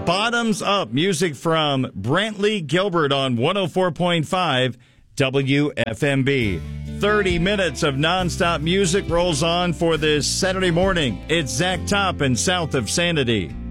Bottoms Up, music from Brantley Gilbert on 104.5 WFMB. 30 minutes of nonstop music rolls on for this Saturday morning. It's Zach Top and South of Sanity.